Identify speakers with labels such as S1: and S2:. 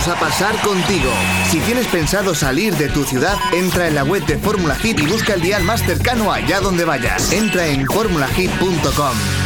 S1: vamos a pasar contigo. Si tienes pensado salir de tu ciudad, entra en la web de Fórmula Hit y busca el dial más cercano allá donde vayas. Entra en formulahit.com.